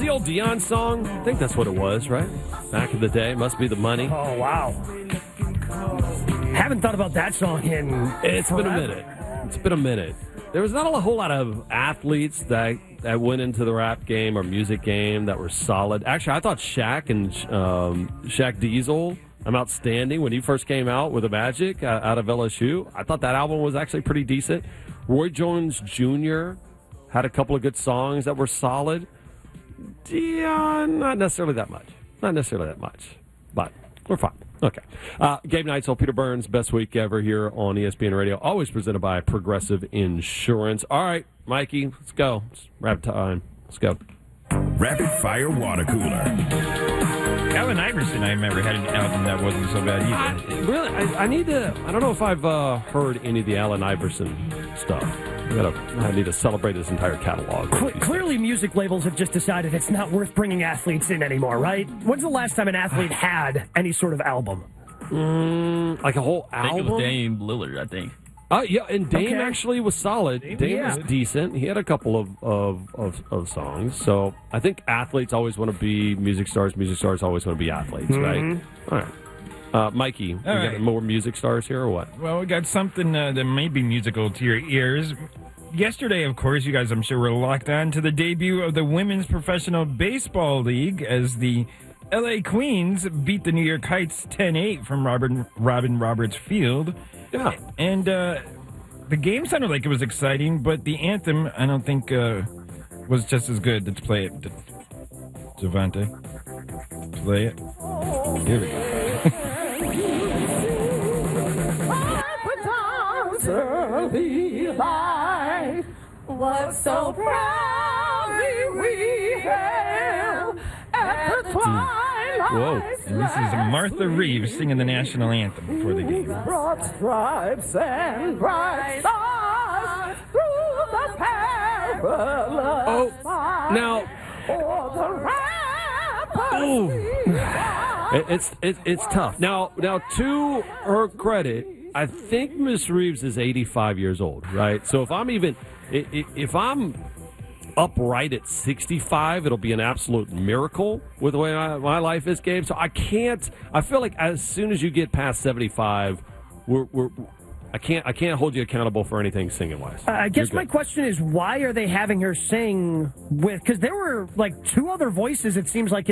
the old Dion song? I think that's what it was, right? Back in the day. Must be the money. Oh, wow. Haven't thought about that song in It's forever. been a minute. It's been a minute. There was not a whole lot of athletes that went into the rap game or music game that were solid. Actually, I thought Shaq and Shaq Diesel, outstanding when he first came out with the Magic out of LSU. I thought that album was actually pretty decent. Roy Jones Jr. had a couple of good songs that were solid. Dion, not necessarily that much. But we're fine. Okay. Gabe Neitzel, Peter Burns, best week ever here on ESPN Radio. Always presented by Progressive Insurance. All right, Mikey, let's go. It's rapid time. Let's go. Rapid Fire Water Cooler. Allen Iverson, I remember, had an album that wasn't so bad either. I need to. I don't know if I've heard any of the Allen Iverson stuff. I need to celebrate his entire catalog. Clearly, music labels have just decided it's not worth bringing athletes in anymore, right? When's the last time an athlete had any sort of album? Like a whole album? I think it was Dame Lillard, I think. Yeah, and Dame actually was solid. Dame was yeah. decent. He had a couple of songs. So I think athletes always want to be music stars. Music stars always want to be athletes, right? All right. Mikey, you got more music stars here or what? Well, we got something that may be musical to your ears. Yesterday, of course, you guys, I'm sure, were locked on to the debut of the Women's Professional Baseball League as the L.A. Queens beat the New York Heights 10-8 from Robin Roberts Field. Yeah. And the game sounded like it was exciting, but the anthem, I don't think, was just as good. Let's play it. Javante, play it. Here we go. Was so proudly we hailed at the twilight. Whoa. And this is Martha Reeves singing the national anthem before the game. Brought stripes and bright stars through the perilous fight. Now, For the rappers it's tough. Now, to her credit, I think Miss Reeves is 85 years old, right? So if I'm upright at 65, it'll be an absolute miracle with the way my life is, Gabe. So I feel like as soon as you get past 75, I can't hold you accountable for anything singing wise. I guess my question is, why are they having her sing with? Because there were like two other voices. It seems like